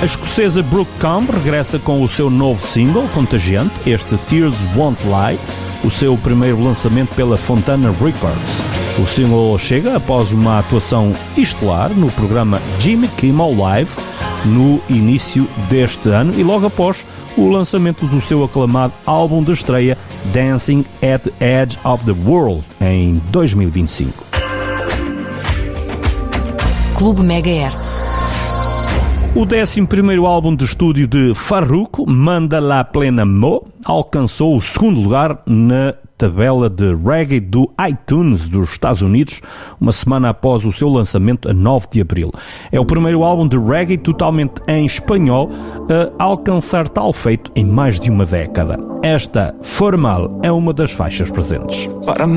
A escocesa Brooke Combe regressa com o seu novo single, contagiante, este Tears Won't Lie, o seu primeiro lançamento pela Fontana Records. O single chega após uma atuação estelar no programa Jimmy Kimmel Live no início deste ano e logo após o lançamento do seu aclamado álbum de estreia Dancing at the Edge of the World em 2025. Clube Megahertz. O 11º álbum de estúdio de Farruko, Manda La Plena Mo, alcançou o segundo lugar na tabela de reggae do iTunes dos Estados Unidos, uma semana após o seu lançamento a 9 de abril. É o primeiro álbum de reggae totalmente em espanhol a alcançar tal feito em mais de uma década. Esta, Formal, é uma das faixas presentes.